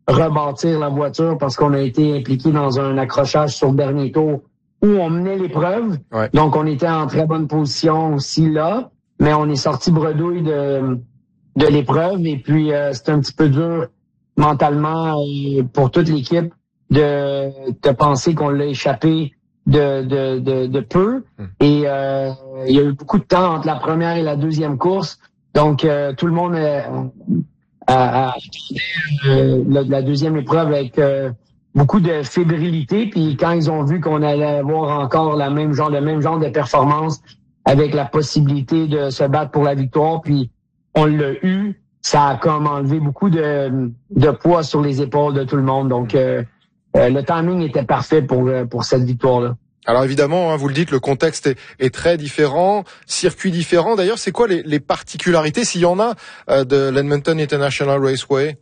rebâtir la voiture parce qu'on a été impliqué dans un accrochage sur le dernier tour où on menait l'épreuve. Ouais. Donc, on était en très bonne position aussi là, mais on est sorti bredouille de l'épreuve et puis c'est un petit peu dur mentalement pour toute l'équipe de penser qu'on l'a échappé de peu. Et il y a eu beaucoup de temps entre la première et la deuxième course. Donc, tout le monde a la deuxième épreuve avec beaucoup de fébrilité. Puis quand ils ont vu qu'on allait avoir encore le même genre de performance avec la possibilité de se battre pour la victoire, puis on l'a eu, ça a comme enlevé beaucoup de poids sur les épaules de tout le monde. Donc, le timing était parfait pour cette victoire-là. Alors évidemment, hein, vous le dites, le contexte est très différent, circuit différent. D'ailleurs, c'est quoi les particularités, s'il y en a, de l'Edmonton International Raceway?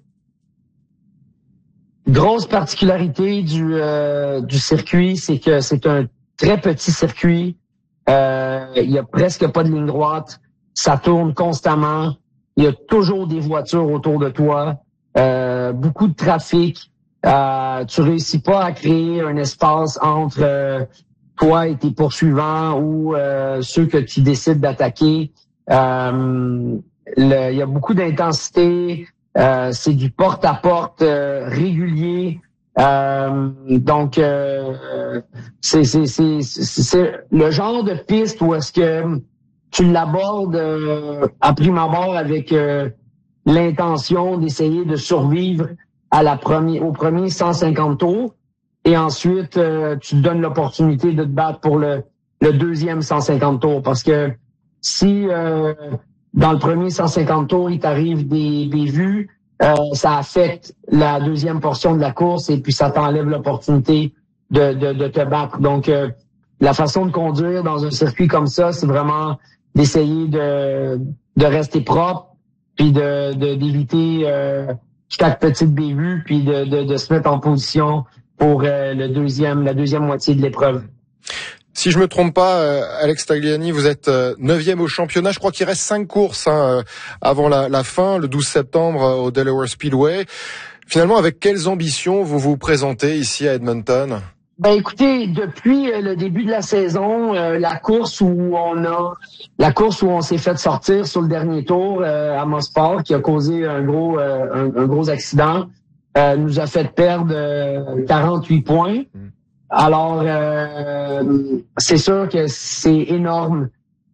Grosse particularité du circuit, c'est que c'est un très petit circuit. Il y a presque pas de ligne droite. Ça tourne constamment. Il y a toujours des voitures autour de toi. Beaucoup de trafic. Tu réussis pas à créer un espace entre toi et tes poursuivants ou ceux que tu décides d'attaquer. Il y a beaucoup d'intensité. C'est du porte-à-porte régulier. Donc, c'est le genre de piste où est-ce que tu l'abordes à prime abord avec l'intention d'essayer de survivre au premier 150 tours. Et ensuite, tu te donnes l'opportunité de te battre pour le deuxième 150 tours. Parce que si dans le premier 150 tours, il t'arrive des vues, ça affecte la deuxième portion de la course et puis ça t'enlève l'opportunité de te battre. Donc, la façon de conduire dans un circuit comme ça, c'est vraiment d'essayer de rester propre puis d'éviter chaque petite bévue puis de se mettre en position pour la deuxième moitié de l'épreuve. Si je me trompe pas, Alex Tagliani, vous êtes 9e au championnat. Je crois qu'il reste 5 courses avant la fin, le 12 septembre au Delaware Speedway. Finalement, avec quelles ambitions vous vous présentez ici à Edmonton? Ben écoutez, depuis le début de la saison, la course où on s'est fait sortir sur le dernier tour à Mosport, qui a causé un gros accident, nous a fait perdre 48 points. Alors, c'est sûr que c'est énorme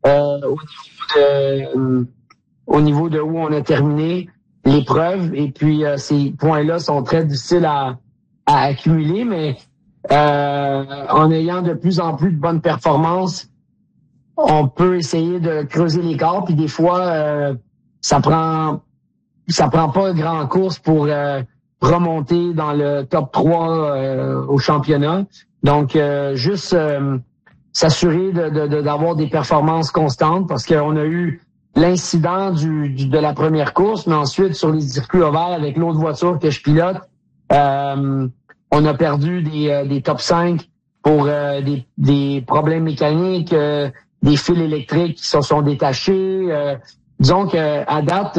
au niveau de où on a terminé l'épreuve. Et puis, ces points-là sont très difficiles à accumuler, mais en ayant de plus en plus de bonnes performances, on peut essayer de creuser l'écart. Puis des fois, ça prend pas une grande course pour remonter dans le top 3 au championnat. Donc, juste s'assurer d'avoir des performances constantes parce qu'on a eu l'incident de la première course, mais ensuite, sur les circuits ovales avec l'autre voiture que je pilote, on a perdu des top 5 pour des problèmes mécaniques, des fils électriques qui se sont détachés. Disons qu'à date,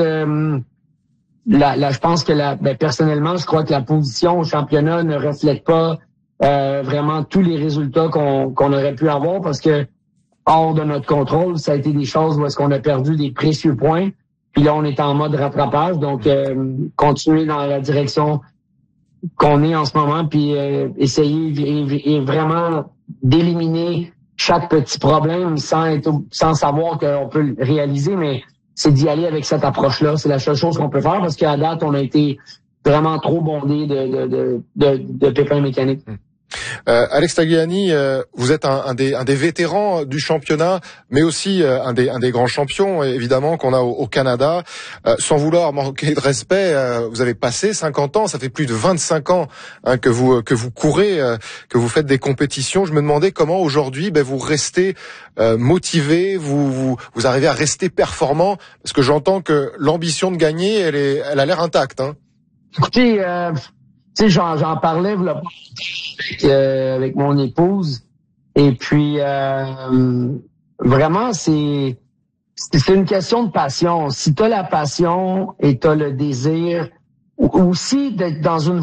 je pense que personnellement, je crois que la position au championnat ne reflète pas vraiment tous les résultats qu'on aurait pu avoir parce que hors de notre contrôle, ça a été des choses où est-ce qu'on a perdu des précieux points. Puis là, on est en mode rattrapage, donc continuer dans la direction qu'on est en ce moment, puis essayer vraiment d'éliminer chaque petit problème sans savoir qu'on peut le réaliser, mais c'est d'y aller avec cette approche-là. C'est la seule chose qu'on peut faire parce qu'à date, on a été vraiment trop bondé de pépins mécaniques. Alex Tagliani, vous êtes un des vétérans du championnat, mais aussi un des grands champions, évidemment, qu'on a au Canada. Sans vouloir manquer de respect, vous avez passé 50 ans, ça fait plus de 25 ans que vous courez, que vous faites des compétitions. Je me demandais comment aujourd'hui vous restez motivé, vous arrivez à rester performant, parce que j'entends que l'ambition de gagner, elle a l'air intacte. Hein. Écoutez, tu sais, j'en parlais avec mon épouse, et puis vraiment c'est une question de passion. Si t'as la passion et t'as le désir, aussi d'être dans une